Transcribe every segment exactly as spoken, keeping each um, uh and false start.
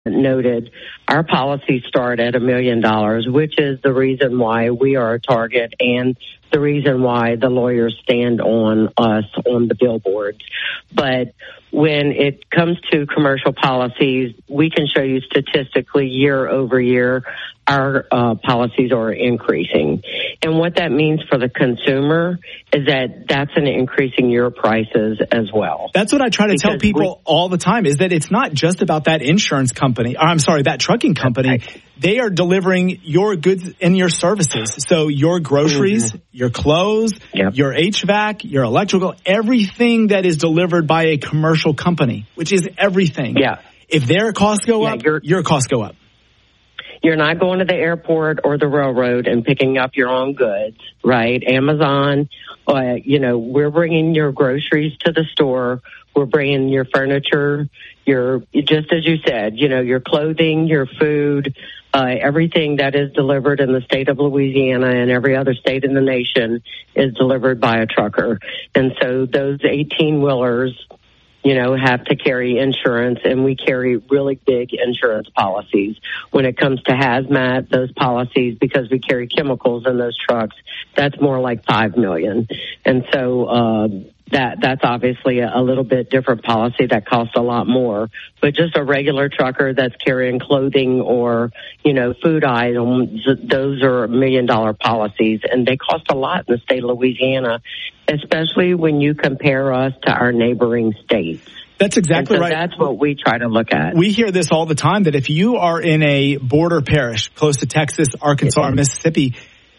noted, our policies start at a million dollars, which is the reason why we are a target and the reason why the lawyers stand on us on the billboards. But when it comes to commercial policies, we can show you statistically year over year our uh, policies are increasing. And what that means for the consumer is that that's an increasing your prices as well. That's what I try to because tell people we, all the time is that it's not just about that insurance company. Or I'm sorry, that trucking company. Right. They are delivering your goods and your services. So your groceries, mm-hmm. your clothes, yep. your H V A C, your electrical, everything that is delivered by a commercial company, which is everything. Yeah. If their costs go yeah, up, your costs go up. You're not going to the airport or the railroad and picking up your own goods, right? Amazon, uh, you know, we're bringing your groceries to the store. We're bringing your furniture, your, just as you said, you know, your clothing, your food, uh, everything that is delivered in the state of Louisiana and every other state in the nation is delivered by a trucker. And so those eighteen-wheelers, you know, have to carry insurance, and we carry really big insurance policies. When it comes to hazmat, those policies, because we carry chemicals in those trucks, that's more like five million dollars. And so uh, that that's obviously a, a little bit different policy that costs a lot more. But just a regular trucker that's carrying clothing or, you know, food items, those are million-dollar policies, and they cost a lot in the state of Louisiana, especially when you compare us to our neighboring states. That's exactly so right. That's what we try to look at. We hear this all the time, that if you are in a border parish close to Texas, Arkansas, or Mississippi,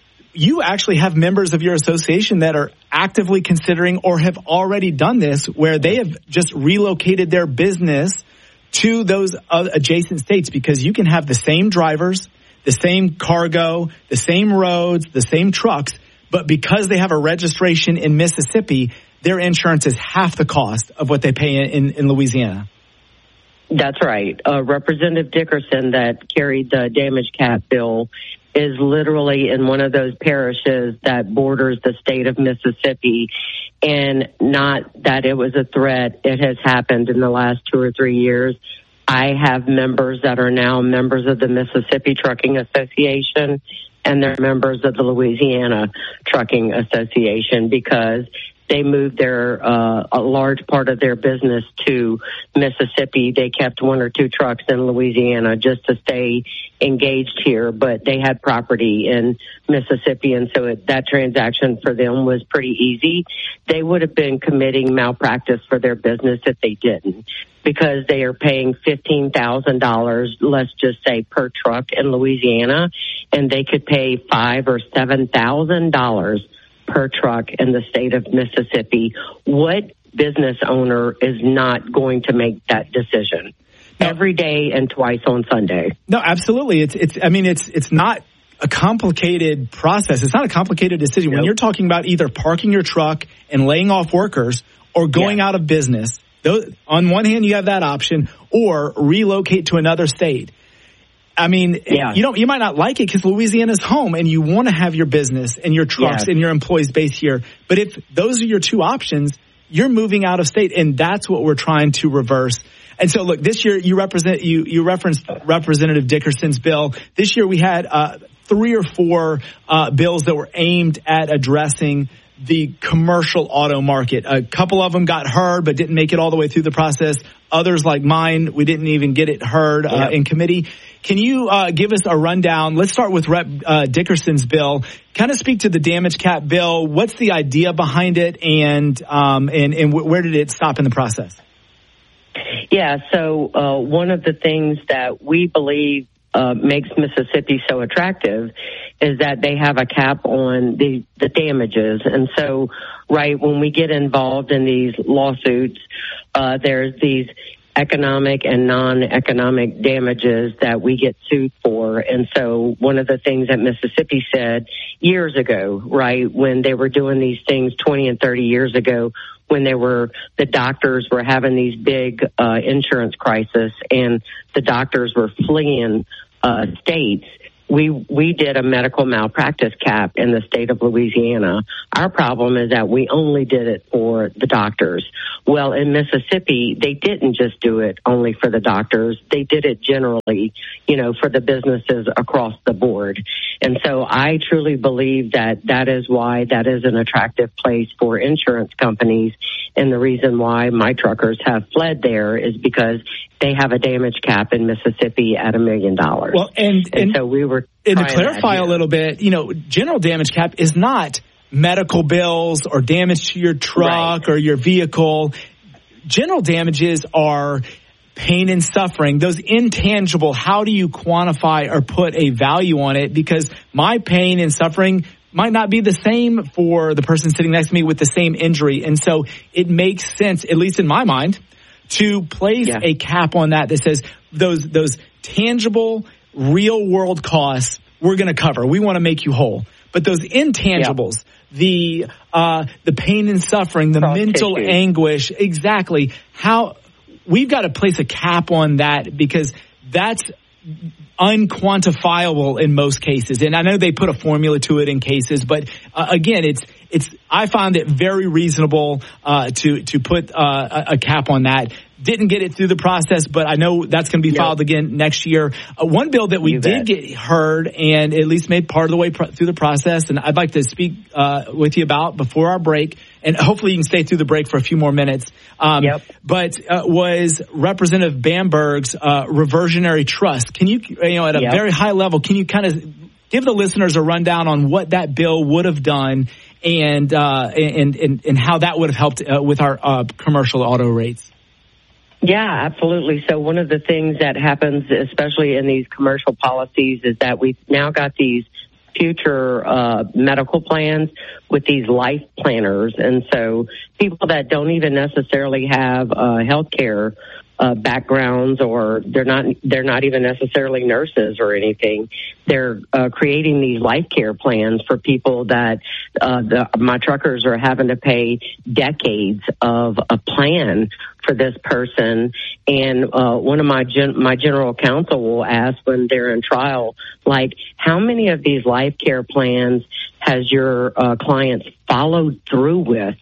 you actually have members of your association that are actively considering or have already done this, where they have just relocated their business to those adjacent states, because you can have the same drivers, the same cargo, the same roads, the same trucks, but because they have a registration in Mississippi, their insurance is half the cost of what they pay in, in Louisiana. That's right. Uh, Representative Dickerson, that carried the damage cap bill, is literally in one of those parishes that borders the state of Mississippi. And not that it was a threat. It has happened in the last two or three years. I have members that are now members of the Mississippi Trucking Association, and they're members of the Louisiana Trucking Association, because they moved their uh, a large part of their business to Mississippi. They kept one or two trucks in Louisiana just to stay engaged here, but they had property in Mississippi, and so it, that transaction for them was pretty easy. They would have been committing malpractice for their business if they didn't, because they are paying fifteen thousand dollars, let's just say, per truck in Louisiana, and they could pay five or seven thousand dollars per truck in the state of Mississippi. What business owner is not going to make that decision no. every day and twice on Sunday? No, absolutely. It's it's. I mean, it's it's not a complicated process. It's not a complicated decision. Nope. When you're talking about either parking your truck and laying off workers or going yeah. out of business, those, on one hand, you have that option, or relocate to another state. I mean, yeah. you don't. You might not like it because Louisiana's home, and you want to have your business and your trucks yeah. and your employees based here. But if those are your two options, you're moving out of state, and that's what we're trying to reverse. And so, look, this year you represent you you referenced Representative Dickerson's bill. This year we had uh, three or four uh, bills that were aimed at addressing the commercial auto market. A couple of them got heard but didn't make it all the way through the process. Others, like mine, we didn't even get it heard uh, yeah. in committee. Can you uh, give us a rundown? Let's start with Rep uh, Dickerson's bill. Kind of speak to the damage cap bill. What's the idea behind it, and um, and, and w- where did it stop in the process? Yeah, so uh, one of the things that we believe uh, makes Mississippi so attractive is that they have a cap on the, the damages. And so, right, when we get involved in these lawsuits, uh, there's these economic and non-economic damages that we get sued for. And so one of the things that Mississippi said years ago, right, when they were doing these things twenty and thirty years ago, when they were, the doctors were having these big uh, insurance crisis and the doctors were fleeing uh, states, we we did a medical malpractice cap in the state of Louisiana. Our problem is that we only did it for the doctors. Well, in Mississippi, they didn't just do it only for the doctors. They did it generally, you know, for the businesses across the board. And so I truly believe that that is why that is an attractive place for insurance companies. And the reason why my truckers have fled there is because they have a damage cap in Mississippi at a million dollars. Well, and, and, and so we were and to clarify a little bit, you know, general damage cap is not medical bills or damage to your truck right. or your vehicle. General damages are pain and suffering, those intangible. How do you quantify or put a value on it? Because my pain and suffering might not be the same for the person sitting next to me with the same injury. And so it makes sense, at least in my mind, to place yeah. a cap on that that says those those tangible, real world costs we're going to cover. We want to make you whole. But those intangibles, yeah. the uh, the pain and suffering, the Soft mental tissue. anguish, exactly how we've got to place a cap on that because that's unquantifiable in most cases. And I know they put a formula to it in cases, but uh, again, it's it's. I find it very reasonable uh, to to put uh, a, a cap on that. Didn't get it through the process, but I know that's going to be yep. filed again next year. Uh, one bill that we you did bet. get heard and at least made part of the way pro- through the process, and I'd like to speak uh, with you about before our break, and hopefully you can stay through the break for a few more minutes. Um, yep. But uh, was Representative Bamberg's uh, reversionary trust. Can you, you know, at a yep. very high level, can you kind of give the listeners a rundown on what that bill would have done and uh, and, and and how that would have helped uh, with our uh, commercial auto rates? Yeah, absolutely. So one of the things that happens, especially in these commercial policies, is that we've now got these future uh, medical plans with these life planners. And so people that don't even necessarily have uh, health care uh, backgrounds, or they're not they're not even necessarily nurses or anything. They're uh, creating these life care plans for people that uh, the, my truckers are having to pay decades of a plan for this person. And uh, one of my gen- my general counsel will ask when they're in trial, like, how many of these life care plans has your uh, clients followed through with?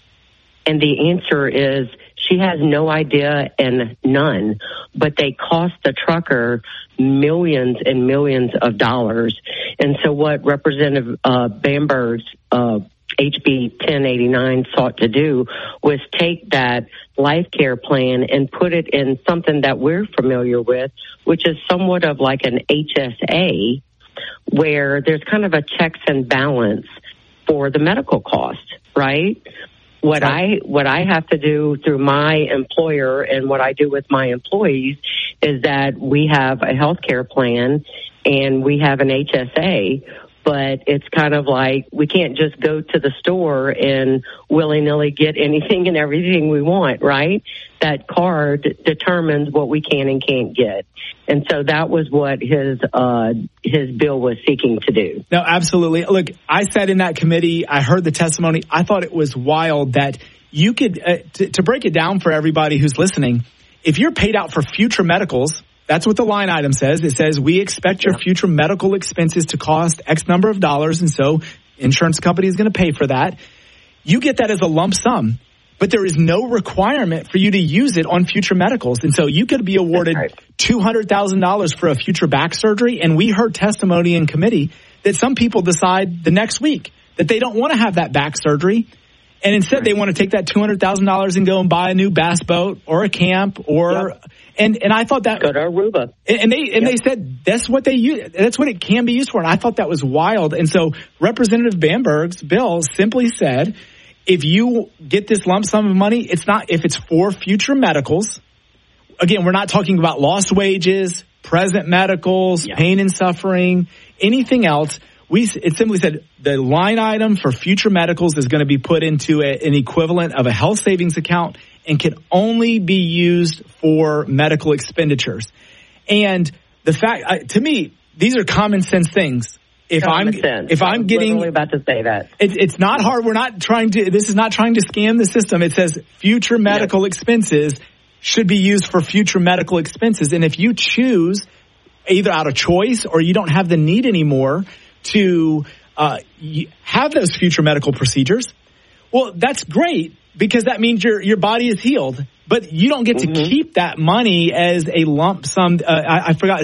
And the answer is she has no idea and none, but they cost the trucker millions and millions of dollars. And so what Representative uh, Bamberg's uh, H B ten eighty-nine sought to do was take that life care plan and put it in something that we're familiar with, which is somewhat of like an H S A, where there's kind of a checks and balance for the medical cost, right? What I what I have to do through my employer and what I do with my employees is that we have a health care plan and we have an H S A, but it's kind of like we can't just go to the store and willy-nilly get anything and everything we want, right? That card determines what we can and can't get. And so that was what his uh, his bill was seeking to do. No, absolutely. Look, I sat in that committee. I heard the testimony. I thought it was wild that you could, uh, t- to break it down for everybody who's listening, if you're paid out for future medicals, that's what the line item says. It says, we expect your future medical expenses to cost X number of dollars, and so insurance company is going to pay for that. You get that as a lump sum, but there is no requirement for you to use it on future medicals. And so you could be awarded right. two hundred thousand dollars for a future back surgery, and we heard testimony in committee that some people decide the next week that they don't want to have that back surgery, and instead right. they want to take that two hundred thousand dollars and go and buy a new bass boat or a camp or... Yep. And and I thought that go to Aruba, and they and yep. they said that's what they use. That's what it can be used for. And I thought that was wild. And so Representative Bamberg's bill simply said, if you get this lump sum of money, it's not if it's for future medicals. Again, we're not talking about lost wages, present medicals, yep. pain and suffering, anything else. We it simply said the line item for future medicals is going to be put into a, an equivalent of a health savings account and can only be used for medical expenditures. And the fact, uh, to me, these are common sense things. If common I'm sense. if I'm getting literally about to say that it, it's not hard. We're not trying to. This is not trying to scam the system. It says future medical yep. expenses should be used for future medical expenses. And if you choose either out of choice or you don't have the need anymore to uh, have those future medical procedures. Well, that's great because that means your your body is healed, but you don't get mm-hmm. to keep that money as a lump sum. Uh, I, I forgot.